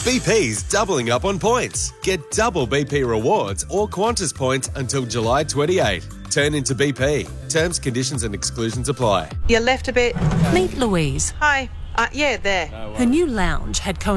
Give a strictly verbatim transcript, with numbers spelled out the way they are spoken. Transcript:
B P's doubling up on points. Get double B P rewards or Qantas points until July twenty-eighth. Turn into B P. Terms, conditions and exclusions apply. You left a bit. Meet Louise. Hi. Uh, yeah, there. Her new lounge had